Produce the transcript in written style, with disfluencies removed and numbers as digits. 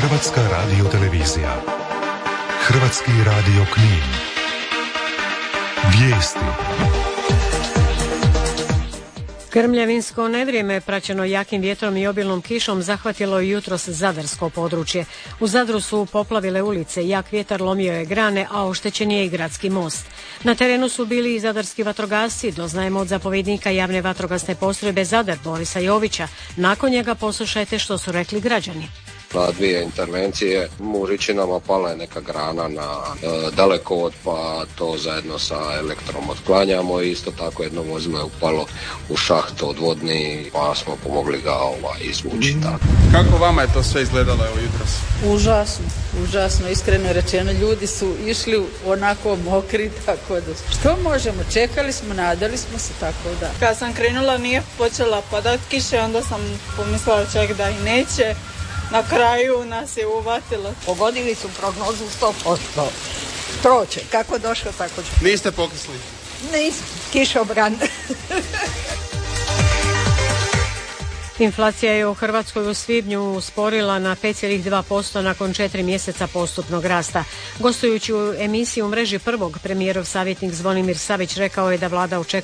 Hrvatska radiotelevizija. Hrvatski radio Knin. Vijesti. Grmljavinsko nevrijeme praćeno jakim vjetrom i obilnom kišom zahvatilo je jutros zadarsko područje. U Zadru su poplavile ulice, jak vjetar lomio je grane, a oštećen je i gradski most. Na terenu su bili i zadarski vatrogasci, doznajemo od zapovjednika javne vatrogasne postrojbe Zadar Borisa Jovića. Nakon njega poslušajte što su rekli građani. Na dvije intervencije u Ričinama pala je neka grana na dalekovod, pa to zajedno sa elektrom otklanjamo i isto tako jedno vozilo je upalo u šaht odvodni, pa smo pomogli ga izvući. Kako vama je to sve izgledalo jutros? Užasno, iskreno rečeno, ljudi su išli onako mokri, tako da što možemo, čekali smo, nadali smo se, tako da. Kad sam krenula nije počela padat kiše, onda sam pomislila čak da i neće. Na kraju nas je uvatilo. Pogodili su prognozu 100%. Proće, kako došlo, tako će. Niste pokisli? Nisam, kišobran. Inflacija je u Hrvatskoj u svibnju usporila na 5,2% nakon 4 mjeseca postupnog rasta. Gostujući u emisiji u Mreži prvog, premijerov savjetnik Zvonimir Savić rekao je da vlada očekuje